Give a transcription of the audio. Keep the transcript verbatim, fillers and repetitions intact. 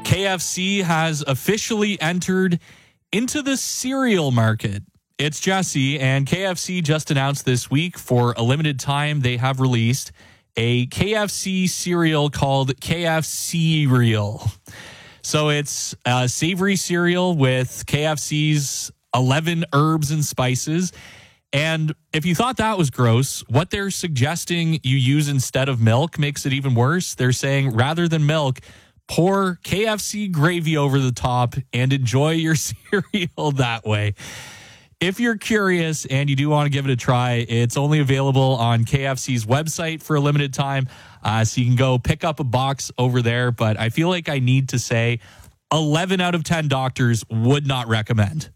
K F C has officially entered into the cereal market. It's Jesse, and K F C just announced this week for a limited time they have released a K F C cereal called K F C-Real. So it's a savory cereal with K F C's eleven herbs and spices. And if you thought that was gross, what they're suggesting you use instead of milk makes it even worse. They're saying rather than milk, pour K F C gravy over the top and enjoy your cereal that way. If you're curious and you do want to give it a try, it's only available on K F C's website for a limited time. Uh, so you can go pick up a box over there. But I feel like I need to say eleven out of ten doctors would not recommend.